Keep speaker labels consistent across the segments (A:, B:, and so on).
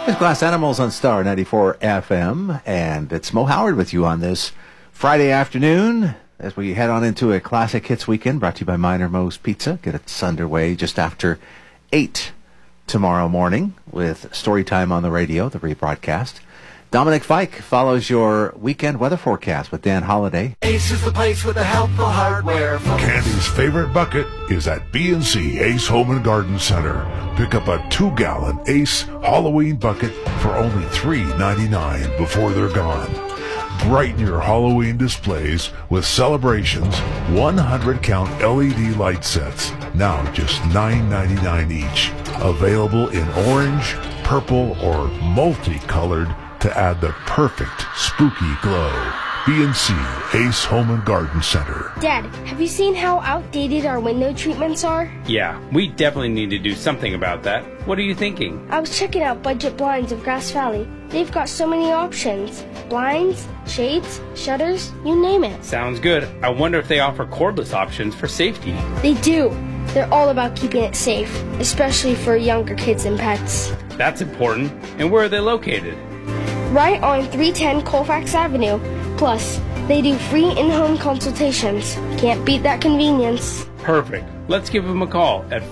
A: It's Glass Animals on Star 94 FM, and it's Mo Howard with you on this Friday afternoon as we head on into a Classic Hits weekend brought to you by Minor Mo's Pizza. Get us underway just after 8 tomorrow morning with Storytime on the radio, the rebroadcast. Dominic Fike follows your weekend weather forecast with Dan Holliday.
B: Ace is the place with the helpful hardware.
C: Candy's favorite bucket is at B&C Ace Home and Garden Center. Pick up a 2-gallon Ace Halloween bucket for only $3.99 before they're gone. Brighten your Halloween displays with Celebrations 100-count LED light sets, now just $9.99 each. Available in orange, purple, or multicolored to add the perfect spooky glow. B&C Ace Home and Garden Center.
D: Dad, have you seen how outdated our window treatments are?
E: Yeah, we definitely need to do something about that. What are you thinking?
D: I was checking out Budget Blinds of Grass Valley. They've got so many options. Blinds, shades, shutters, you name it.
E: Sounds good. I wonder if they offer cordless options for safety.
D: They do. They're all about keeping it safe, especially for younger kids and pets.
E: That's important. And where are they located?
D: Right on 310 Colfax Avenue. Plus, they do free in-home consultations. Can't beat that convenience.
E: Perfect. Let's give them a call at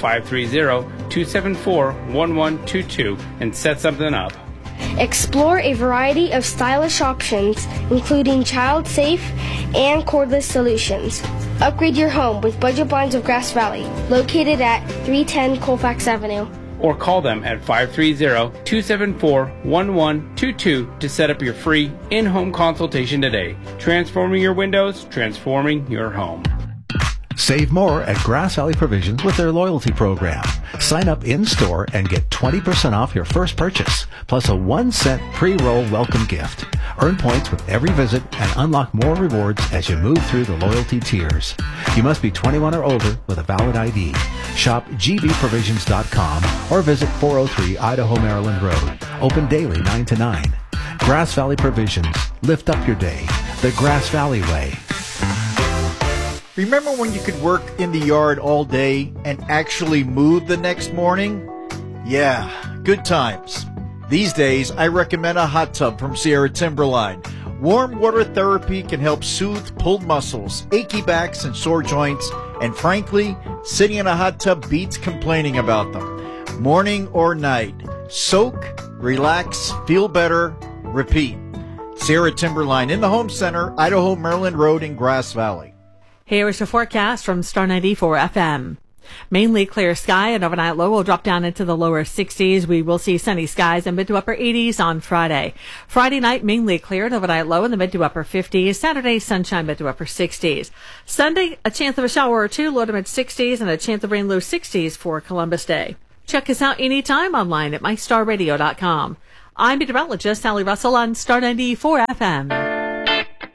E: 530-274-1122 and set something up.
D: Explore a variety of stylish options, including child-safe and cordless solutions. Upgrade your home with Budget Blinds of Grass Valley, located at 310 Colfax Avenue.
E: Or call them at 530-274-1122 to set up your free in-home consultation today. Transforming your windows, transforming your home.
A: Save more at Grass Valley Provisions with their loyalty program. Sign up in-store and get 20% off your first purchase, plus a 1-cent pre-roll welcome gift. Earn points with every visit and unlock more rewards as you move through the loyalty tiers. You must be 21 or older with a valid ID. Shop gbprovisions.com or visit 403 Idaho, Maryland Road. Open daily 9 to 9. Grass Valley Provisions. Lift up your day. The Grass Valley way.
F: Remember when you could work in the yard all day and actually move the next morning? Yeah, good times. These days, I recommend a hot tub from Sierra Timberline. Warm water therapy can help soothe pulled muscles, achy backs, and sore joints. And frankly, sitting in a hot tub beats complaining about them. Morning or night, soak, relax, feel better, repeat. Sierra Timberline in the Home Center, Idaho, Maryland Road in Grass Valley.
G: Here is your forecast from Star 94 FM. Mainly clear sky, and overnight low will drop down into the lower 60s. We will see sunny skies and mid to upper 80s on Friday. Friday night, mainly clear, and overnight low in the mid to upper 50s. Saturday, sunshine, mid to upper 60s. Sunday, a chance of a shower or two, low to mid 60s, and a chance of rain, low 60s for Columbus Day. Check us out anytime online at mystarradio.com. I'm meteorologist Sally Russell on Star 94 FM.